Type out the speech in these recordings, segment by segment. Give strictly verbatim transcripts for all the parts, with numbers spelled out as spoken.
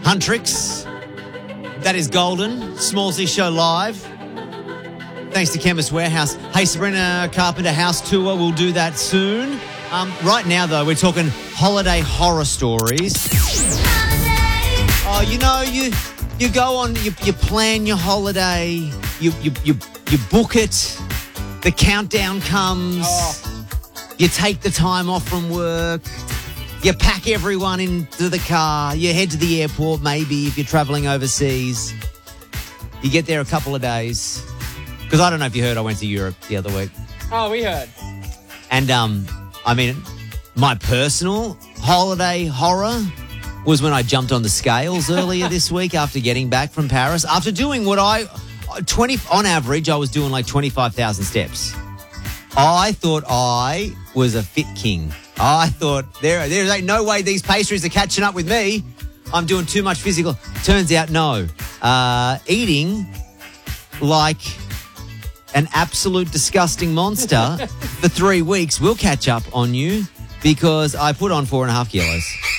Huntrix. That is Golden. Smallsy Show live. Thanks to Chemist Warehouse. Hey, Sabrina Carpenter house tour. We'll do that soon. Um, right now, though, we're talking holiday horror stories. Oh, you know, you you go on, you, you plan your holiday, you you you you book it. The countdown comes. Oh. You take the time off from work. You pack everyone into the car. You head to the airport, maybe, if you're travelling overseas. You get there a couple of days. Because I don't know if you heard, I went to Europe the other week. Oh, we heard. And, um, I mean, my personal holiday horror was when I jumped on the scales earlier this week after getting back from Paris. After doing what I... twenty on average, I was doing like twenty-five thousand steps. I thought I was a fit king. I thought there, there ain't no way these pastries are catching up with me. I'm doing too much physical. Turns out, no. Uh, eating like an absolute disgusting monster for three weeks will catch up on you because I put on four and a half kilos.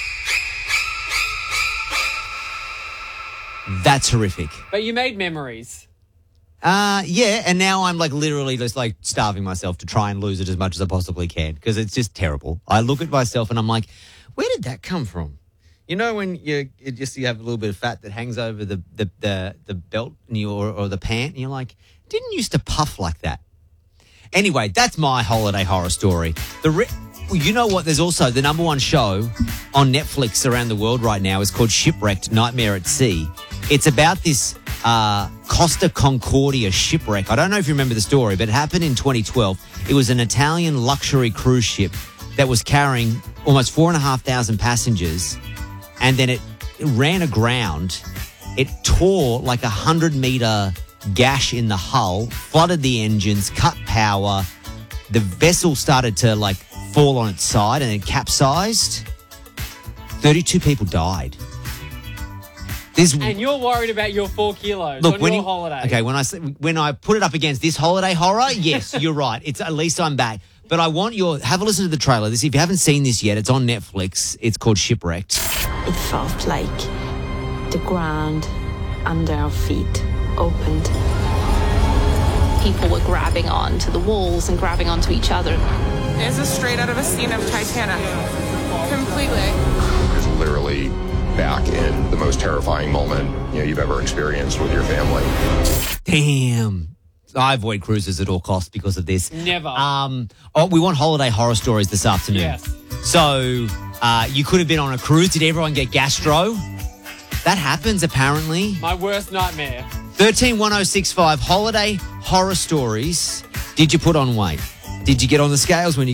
That's horrific. But you made memories. Uh, yeah, and now I'm like literally just like starving myself to try and lose it as much as I possibly can because it's just terrible. I look at myself and I'm like, where did that come from? You know when you, you just you have a little bit of fat that hangs over the the the, the belt and you, or, or the pant and you're like, didn't used to puff like that. Anyway, that's my holiday horror story. The re- You know what? There's also the number one show on Netflix around the world right now is called Shipwrecked, Nightmare at Sea. It's about this uh, Costa Concordia shipwreck. I don't know if you remember the story, but it happened in twenty twelve. It was an Italian luxury cruise ship that was carrying almost four and a half thousand passengers, and then it, it ran aground. It tore like a hundred meter gash in the hull, flooded the engines, cut power. The vessel started to like fall on its side and it capsized. thirty-two people died. This, and you're worried about your four kilos look, on when your you, holiday. Okay, when I when I put it up against this holiday horror, yes, you're right. It's at least I'm back. But I want your have a listen to the trailer. This if you haven't seen this yet, it's on Netflix. It's called Shipwrecked. It felt like the ground under our feet opened. People were grabbing onto the walls and grabbing onto each other. This is straight out of a scene of Titanic. Completely. It's literally back in the most terrifying moment, you know, you've ever experienced with your family. Damn. I avoid cruises at all costs because of this. Never. Um, oh, we want holiday horror stories this afternoon. Yes. So uh, you could have been on a cruise. Did everyone get gastro? That happens, apparently. My worst nightmare. thirteen one oh six five, holiday horror stories. Did you put on weight? Did you get on the scales when you